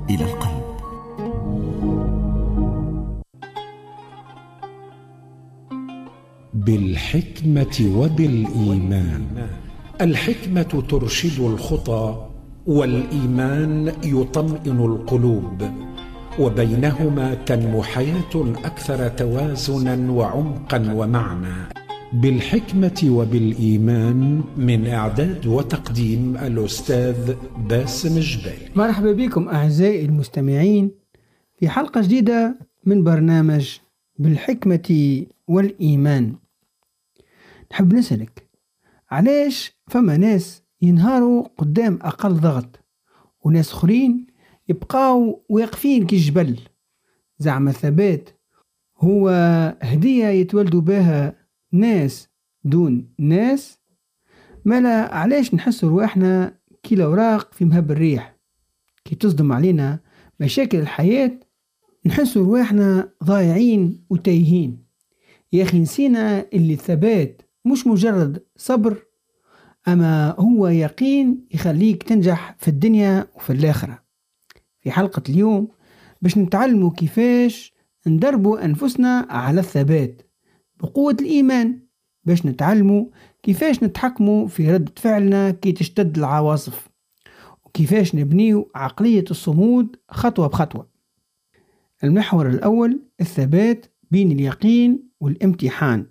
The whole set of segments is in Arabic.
إلى القلب. بالحكمة وبالإيمان. الحكمة ترشد الخطى، والإيمان يطمئن القلوب، وبينهما تنمو حياة أكثر توازنا وعمقا ومعنى. بالحكمة وبالإيمان، من إعداد وتقديم الأستاذ باسم الجبالي. مرحبا بكم أعزائي المستمعين في حلقة جديدة من برنامج بالحكمة والإيمان. نحب نسألك، علاش فما ناس ينهاروا قدام أقل ضغط وناس أخرين يبقاو واقفين كالجبل؟ زعم الثبات هو هدية يتولدوا بها ناس دون ناس؟ مالا علاش نحس رواحنا كي الأوراق في مهب الريح؟ كي تصدم علينا مشاكل الحياة نحس رواحنا ضايعين وتايهين. يا أخي نسينا اللي الثبات مش مجرد صبر، أما هو يقين يخليك تنجح في الدنيا وفي الآخرة. في حلقة اليوم باش نتعلموا كيفاش ندربوا أنفسنا على الثبات بقوة الإيمان، باش نتعلموا كيفاش نتحكموا في ردة فعلنا كي تشتد العواصف، وكيفاش نبنيوا عقلية الصمود خطوة بخطوة. المحور الأول، الثبات بين اليقين والامتحان.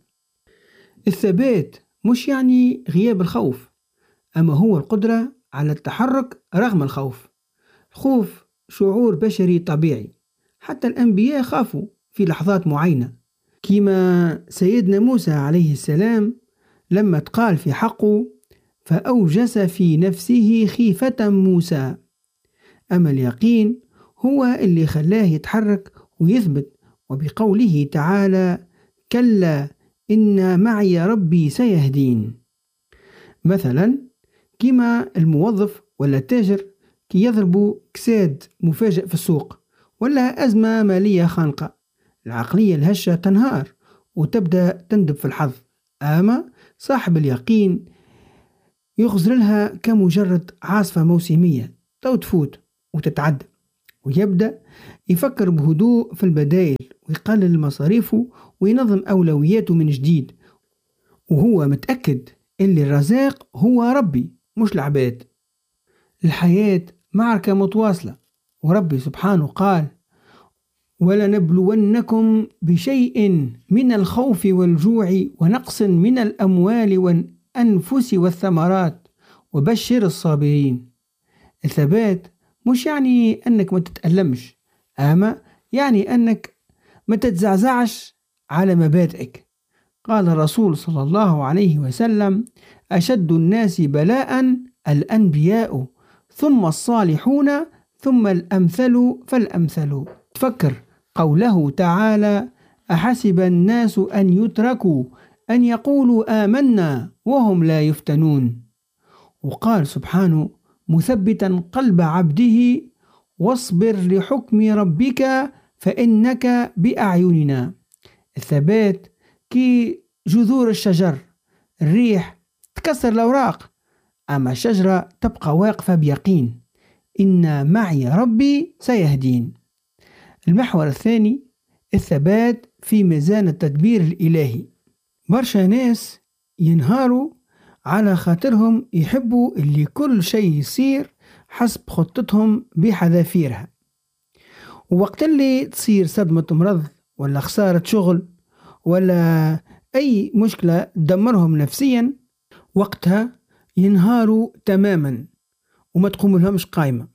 الثبات مش يعني غياب الخوف، أما هو القدرة على التحرك رغم الخوف. الخوف شعور بشري طبيعي، حتى الأنبياء خافوا في لحظات معينة، كما سيدنا موسى عليه السلام لما تقال في حقه فأوجس في نفسه خيفة موسى. أما اليقين هو اللي خلاه يتحرك ويثبت، وبقوله تعالى كلا إن معي ربي سيهدين. مثلا كما الموظف ولا التاجر كي يضربوا كساد مفاجئ في السوق ولا أزمة مالية خانقة، العقلية الهشة تنهار وتبدأ تندب في الحظ. أما صاحب اليقين يغزر لها كمجرد عاصفة موسمية تو تفوت وتتعدى، ويبدأ يفكر بهدوء في البدائل ويقلل مصاريفه وينظم أولوياته من جديد، وهو متأكد اللي الرزاق هو ربي مش العباد. الحياة معركة متواصلة، وربي سبحانه قال ولنبلونكم بشيء من الخوف والجوع ونقص من الأموال والأنفس والثمرات وبشر الصابرين. الثبات مش يعني أنك ما تتألمش، أما يعني أنك ما تتزعزعش على مبادئك. قال الرسول صلى الله عليه وسلم أشد الناس بلاء الأنبياء ثم الصالحون ثم الأمثل فالأمثل. تفكر قوله تعالى أحسب الناس أن يتركوا أن يقولوا آمنا وهم لا يفتنون. وقال سبحانه مثبتا قلب عبده واصبر لحكم ربك فإنك بأعيننا. الثبات كي جذور الشجر، الريح تكسر الأوراق أما الشجرة تبقى واقفة بيقين إن معي ربي سيهدين. المحور الثاني، الثبات في ميزان التدبير الإلهي. برشا ناس ينهاروا على خاطرهم يحبوا اللي كل شيء يصير حسب خطتهم بحذافيرها، ووقت اللي تصير صدمة مرض ولا خسارة شغل ولا أي مشكلة تدمرهم نفسيا، وقتها ينهاروا تماما وما تقوم لهمش قايمة.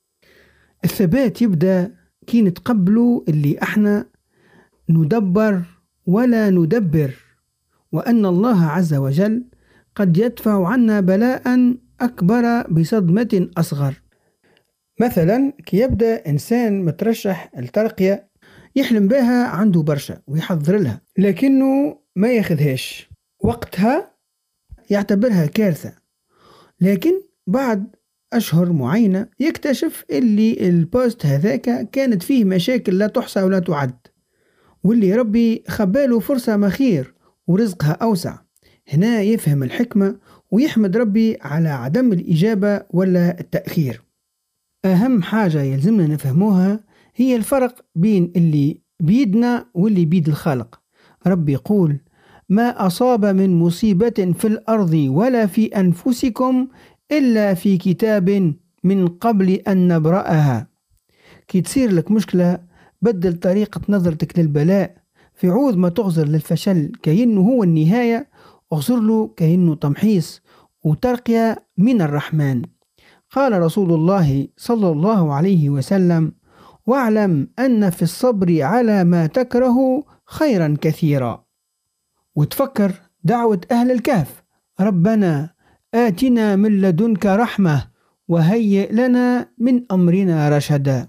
الثبات يبدأ كي نتقبلوا اللي احنا ندبر ولا ندبر، وأن الله عز وجل قد يدفع عنا بلاء أكبر بصدمة أصغر. مثلا كي يبدأ إنسان مترشح الترقية يحلم بها عنده برشا ويحضر لها لكنه ما ياخذهاش، وقتها يعتبرها كارثة، لكن بعد أشهر معينة يكتشف اللي البوست هذاك كانت فيه مشاكل لا تحصى ولا تعد، واللي ربي خباله فرصة مخير ورزقها أوسع. هنا يفهم الحكمة ويحمد ربي على عدم الإجابة ولا التأخير. أهم حاجة يلزمنا نفهموها هي الفرق بين اللي بيدنا واللي بيد الخالق. ربي يقول: ما أصاب من مصيبة في الأرض ولا في أنفسكم إلا في كتاب من قبل أن نبرأها. كي تصير لك مشكلة، بدل طريقة نظرتك للبلاء، في عوض ما تغزر للفشل كأنه هو النهاية، اغزر له كأنه تمحيص وترقية من الرحمن. قال رسول الله صلى الله عليه وسلم: واعلم أن في الصبر على ما تكره خيرا كثيرا. وتفكر دعوة أهل الكهف: ربنا آتنا من لدنك رحمة وهيئ لنا من أمرنا رشدا.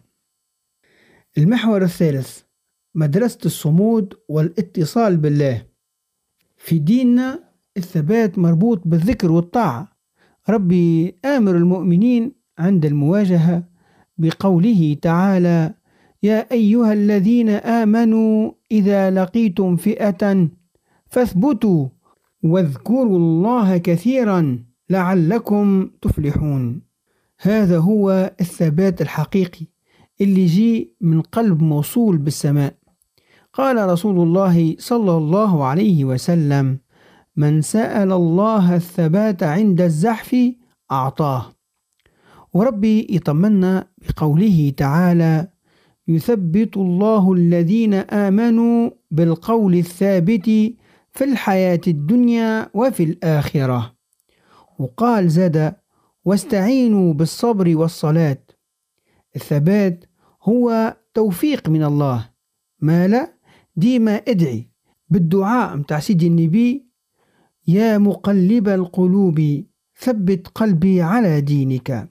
المحور الثالث: مدرسة الصمود والاتصال بالله. في ديننا الثبات مربوط بالذكر والطاعة. ربي آمر المؤمنين عند المواجهة بقوله تعالى: يا أيها الذين آمنوا إذا لقيتم فئة فاثبتوا واذكروا الله كثيرا لعلكم تفلحون. هذا هو الثبات الحقيقي اللي يجي من قلب موصول بالسماء. قال رسول الله صلى الله عليه وسلم: من سأل الله الثبات عند الزحف أعطاه. وربي يطمنا بقوله تعالى: يثبت الله الذين آمنوا بالقول الثابت في الحياة الدنيا وفي الآخرة. وقال زاد: واستعينوا بالصبر والصلاة. الثبات هو توفيق من الله. ما لا ديما ادعي بالدعاء متاع سيدي النبي: يا مقلب القلوب ثبت قلبي على دينك.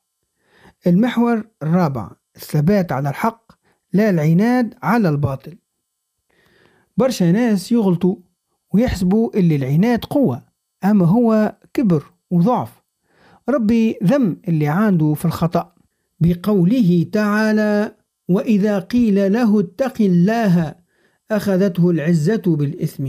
المحور الرابع: الثبات على الحق لا العناد على الباطل. برشا ناس يغلطوا ويحسبوا اللي العناد قوة، أما هو كبر وضعف. ربي ذم اللي عنده في الخطأ بقوله تعالى: وإذا قيل له اتق الله أخذته العزة بالإثم.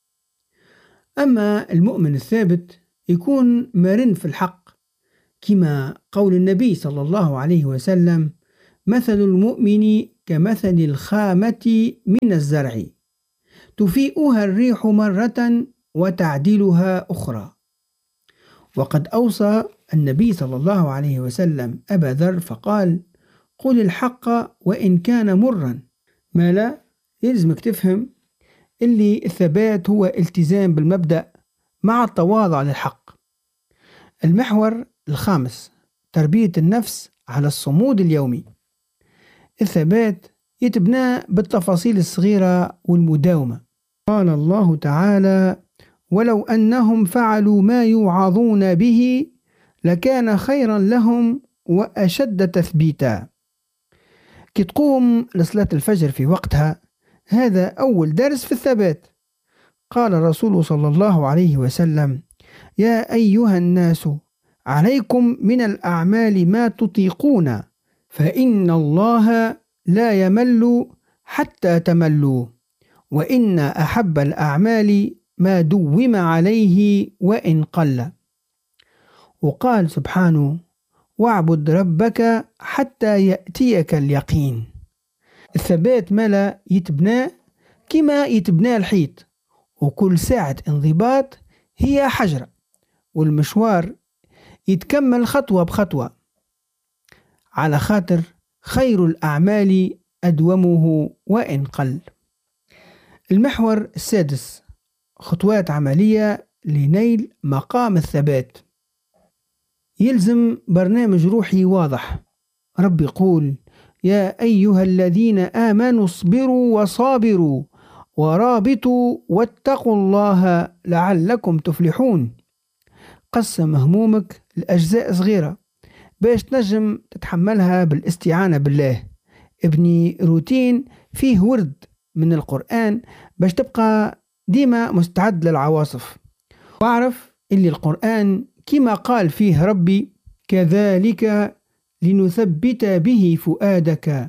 أما المؤمن الثابت يكون مرن في الحق، كما قول النبي صلى الله عليه وسلم: مثل المؤمن كمثل الخامة من الزرع تفيئها الريح مرة وتعدلها أخرى. وقد أوصى النبي صلى الله عليه وسلم أبا ذر فقال: قل الحق وإن كان مرا. ما لا يلزمك تفهم اللي الثبات هو التزام بالمبدأ مع التواضع للحق. المحور الخامس: تربية النفس على الصمود اليومي. الثبات يتبنى بالتفاصيل الصغيرة والمداومة. قال الله تعالى: ولو أنهم فعلوا ما يوعظون به لكان خيرا لهم وأشد تثبيتا. كي تقوم لصلاة الفجر في وقتها، هذا أول درس في الثبات. قال الرسول صلى الله عليه وسلم: يا أيها الناس عليكم من الأعمال ما تطيقون فإن الله لا يمل حتى تملوا، وإن أحب الأعمال ما دوم عليه وإن قل. وقال سبحانه: واعبد ربك حتى يأتيك اليقين. الثبات ملا يتبنى كما يتبنى الحيط، وكل ساعة انضباط هي حجرة، والمشوار يتكمل خطوة بخطوة، على خاطر خير الأعمال أدومه وإن قل. المحور السادس: خطوات عملية لنيل مقام الثبات. يلزم برنامج روحي واضح. رب يقول: يا أيها الذين آمنوا اصبروا وصابروا ورابطوا واتقوا الله لعلكم تفلحون. قسم همومك لأجزاء صغيرة باش تنجم تتحملها بالاستعانة بالله. ابني روتين فيه ورد من القرآن باش تبقى ديما مستعد للعواصف. واعرف اللي القرآن كما قال فيه ربي: كذلك لنثبت به فؤادك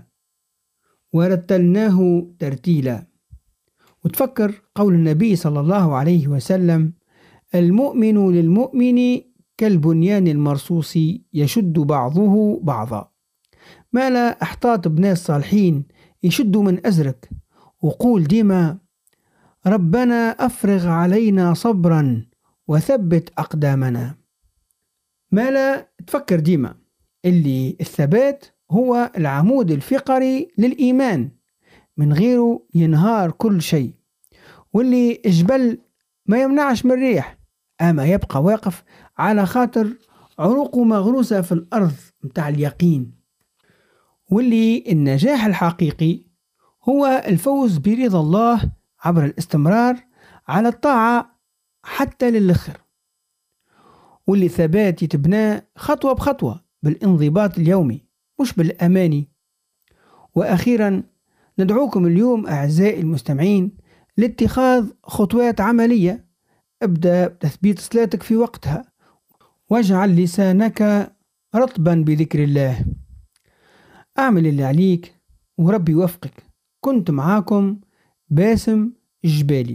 ورتلناه ترتيلا. وتفكر قول النبي صلى الله عليه وسلم: المؤمن للمؤمن كالبنيان المرصوص يشد بعضه بعضا. ما لا احتاط بناس صالحين يشدوا من أزرك، وقول ديما ربنا أفرغ علينا صبرا وثبت أقدامنا. ما لا تفكر ديما اللي الثبات هو العمود الفقري للإيمان، من غيره ينهار كل شيء، واللي الجبل ما يمنعش من الريح أما يبقى واقف على خاطر عروقه مغروسة في الأرض متاع اليقين. واللي النجاح الحقيقي هو الفوز برضا الله عبر الاستمرار على الطاعة حتى للآخر. واللي الثبات يتبنى خطوة بخطوة بالانضباط اليومي مش بالأماني. وأخيرا ندعوكم اليوم أعزائي المستمعين لاتخاذ خطوات عملية. ابدأ بتثبيت صلاتك في وقتها، واجعل لسانك رطبا بذكر الله. أعمل اللي عليك وربي يوفقك. كنت معاكم باسم الجبالي.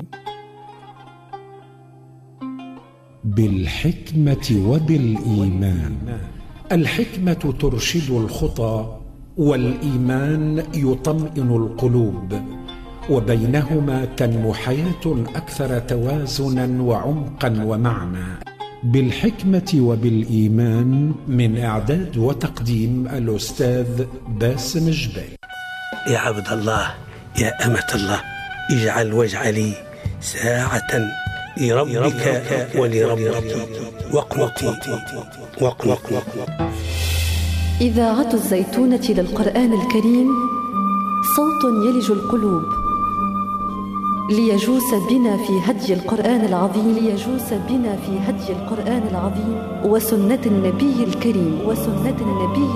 بالحكمة وبالإيمان. الحكمة ترشد الخطى، والإيمان يطمئن القلوب، وبينهما تنمو حياة أكثر توازنا وعمقا ومعنى. بالحكمة وبالإيمان، من إعداد وتقديم الأستاذ باسم الجبالي. يا عبد الله، يا أمة الله، اجعل واجعلي ساعة لربك ولربك واقنتي. إذاعة الزيتونة للقرآن الكريم، صوت يلج القلوب ليجوس بنا في هدي القرآن العظيم وسنة النبي الكريم